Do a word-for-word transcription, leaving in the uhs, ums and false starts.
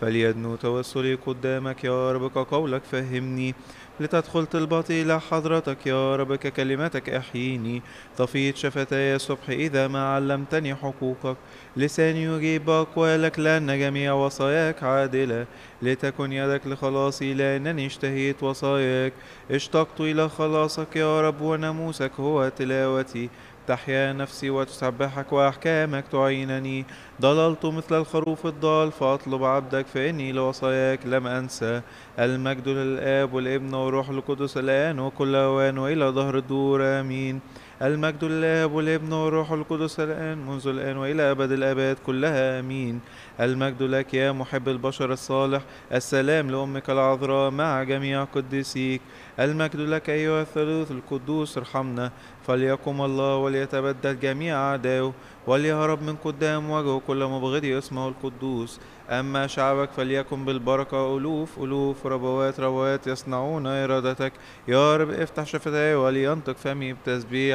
فليدنو توسلي قدامك يا رب كقولك فهمني، لتدخل طلبتي إلى حضرتك يا رب ككلمتك أحييني. طفيت شفتي الصبح إذا ما علمتني حقوقك، لساني يجيب أقوالك لأن جميع وصاياك عادلة. لتكن يدك لخلاصي لأنني اشتهيت وصاياك، اشتقت إلى خلاصك يا رب وناموسك هو تلاوتي. تحيا نفسي وتسبحك وأحكامك تعينني. ضللت مثل الخروف الضال فأطلب عبدك فإني لوصاياك لم أنسى. المجد للآب والابن والروح القدس الآن وكل أوان وإلى ظهر الدور آمين. المجد للآب والابن والروح القدس الآن منذ الآن وإلى أبد الآباد كلها آمين. المجد لك يا محب البشر الصالح، السلام لأمك العذراء مع جميع قديسيك. المجد لك أيها الثالوث القدوس ارحمنا. فليقم الله وليتبدل جميع أعداؤه، وليهرب من قدام وجهه كل مبغضي اسمه القدوس. أما شعبك فليكن بالبركة ألوف ألوف ربوات ربوات يصنعون إرادتك. يا رب افتح شفتيه ولينطق فمي بتسبيح